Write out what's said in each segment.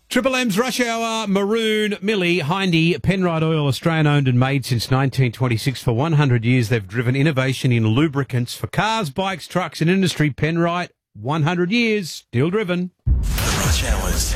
Triple M's Rush Hour, Maroon, Millie, Hindy, Penrite Oil, Australian-owned and made since 1926. For 100 years, they've driven innovation in lubricants for cars, bikes, trucks and industry. Penrite, 100 years, still driven. The Rush Hours.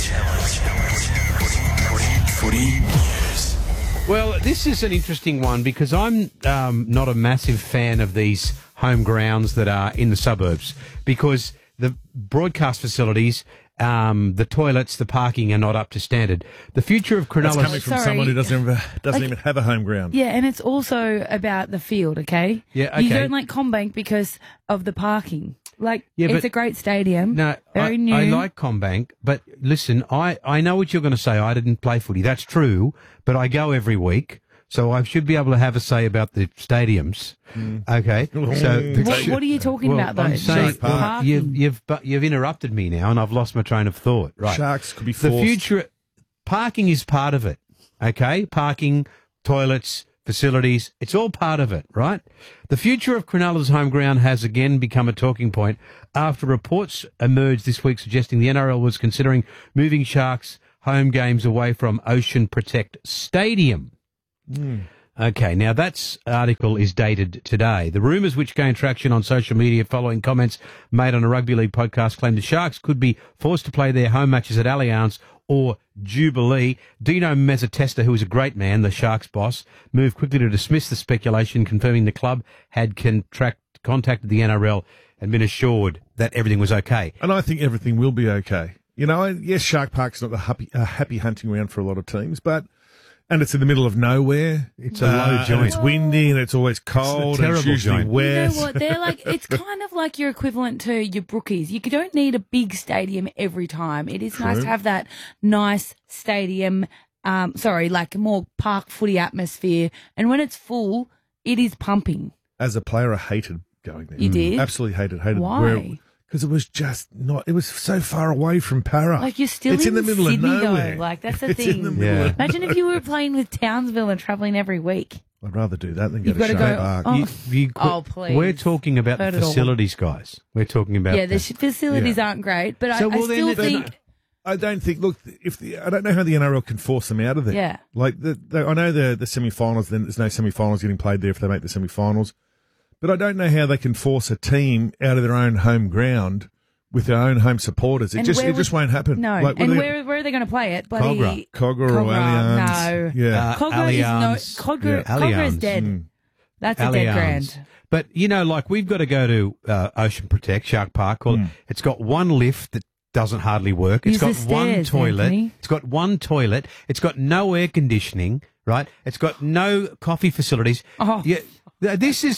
Footy News. Well, this is an interesting one because I'm not a massive fan of these home grounds that are in the suburbs because the broadcast facilities, the toilets, the parking are not up to standard. The future of Cronulla... That's coming from someone who doesn't even have a home ground. Yeah, and it's also about the field, okay? Yeah, okay. You don't like CommBank because of the parking. It's a great stadium. No, very new. I like CommBank, but listen, I know what you're going to say. I didn't play footy. That's true, but I go every week, so I should be able to have a say about the stadiums. Okay, so what are you talking about, though? I'm saying Parking. you've interrupted me now, and I've lost my train of thought. Right, Sharks could be forced. The future parking is part of it. Okay, parking, toilets, facilities, it's all part of it, right? The future of Cronulla's home ground has again become a talking point after reports emerged this week suggesting the NRL was considering moving Sharks' home games away from Ocean Protect Stadium. Okay, now that article is dated today. The rumours which gained traction on social media following comments made on a rugby league podcast claim the Sharks could be forced to play their home matches at Allianz or Jubilee. Dino Mezzatesta, who is a great man, the Sharks boss, moved quickly to dismiss the speculation, confirming the club had contacted the NRL and been assured that everything was okay. And I think everything will be okay. You know, yes, Shark Park's not a happy hunting ground for a lot of teams, and it's in the middle of nowhere. It's a low joint. It's windy and it's always cold. And it's usually wet. You know what? They're like, it's kind of like your equivalent to your Brookies. You don't need a big stadium every time. It is nice to have that nice stadium, more park footy atmosphere. And when it's full, it is pumping. As a player, I hated going there. You did? Absolutely hated. Why? Because it was just not. It was so far away from Para. Like you're still it's in the middle Sydney, of nowhere. though. Like that's the It's thing. in the middle of Imagine if you were playing with Townsville and travelling every week. I'd rather do that than go You've to got to Shark go. Park. Please. We're talking about Heard the it all. facilities, guys. We're talking about The facilities aren't great, but So, I well, still then- think. I don't think. Look, I don't know how the NRL can force them out of there. Yeah. Like I know the semi-finals. Then there's no semi-finals getting played there if they make the semi-finals. But I don't know how they can force a team out of their own home ground with their own home supporters. It just won't happen. No. Like, And where are they going to play it? Cogra. Cogra or Allianz. No. Yeah. Allianz. Cogra is dead. That's a dead grand. But, we've got to go to Ocean Protect, Shark Park. Well, it's got one lift that doesn't hardly work. It's Use got the one stairs, toilet. Anthony. It's got one toilet. It's got no air conditioning, right? It's got no coffee facilities. Oh. Yeah, this is,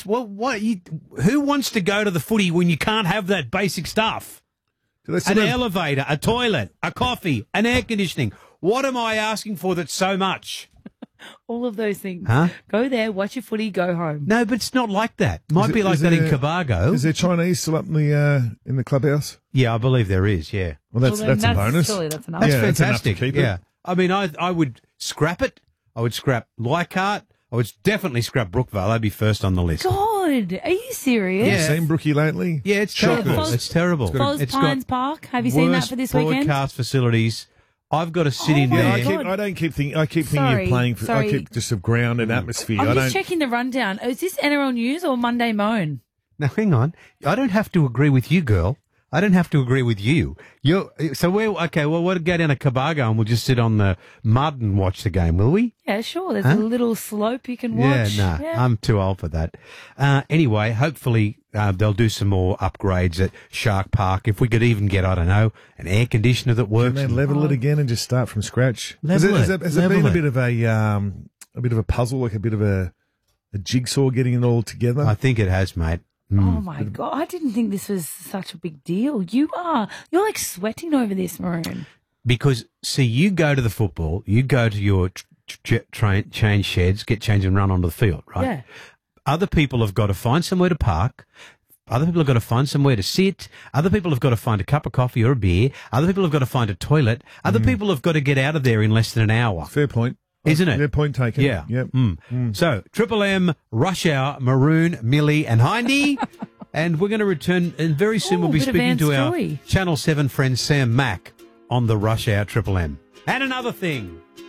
who wants to go to the footy when you can't have that basic stuff? An elevator, a toilet, a coffee, an air conditioning. What am I asking for that's so much? All of those things. Huh? Go there, watch your footy, go home. No, but it's not like that. Might be like that in Cobargo. Is there Chinese still up in the clubhouse? Yeah, I believe there is, yeah. Well, that's a bonus. Surely that's enough. That's Yeah, that's enough to fantastic. keep it. Yeah. I mean, I would scrap it. I would scrap Leichhardt. I would definitely scrap Brookvale. They'd be first on the list. God, are you serious? Have you seen Brookie lately? Yeah, it's Shockers. terrible. It's terrible. Foz It's Pines Park. Have you seen that worst for this weekend? broadcast facilities. I've got to sit in my there. Yeah, God. I don't keep thinking. I keep thinking Sorry, you're playing for. sorry. I keep just of ground and atmosphere. I'm I just don't. checking the rundown. Is this NRL News or Monday Moan? Now, hang on. I don't have to agree with you, girl. I don't have to agree with you. We'll go down to Cobargo and we'll just sit on the mud and watch the game, will we? Yeah, sure. There's a little slope you can watch. Yeah, no, I'm too old for that. Anyway, hopefully they'll do some more upgrades at Shark Park. If we could even get, I don't know, an air conditioner that works. And then level it again and just start from scratch. Level Has it. it Level been it. a bit of a puzzle, like a bit of a jigsaw getting it all together? I think it has, mate. Oh my God. I didn't think this was such a big deal. You are. You're like sweating over this, Maroon. Because, see, you go to the football, you go to your change sheds, get changed and run onto the field, right? Yeah. Other people have got to find somewhere to park. Other people have got to find somewhere to sit. Other people have got to find a cup of coffee or a beer. Other people have got to find a toilet. Other people have got to get out of there in less than an hour. Fair point. Isn't it? Yeah, point taken. Yeah. Yep. So, Triple M, Rush Hour, Maroon, Millie and Hindy. And we're going to return, and very soon we'll be bit of speaking Anne to our Scully. Channel 7 friend Sam Mack on the Rush Hour Triple M. And another thing,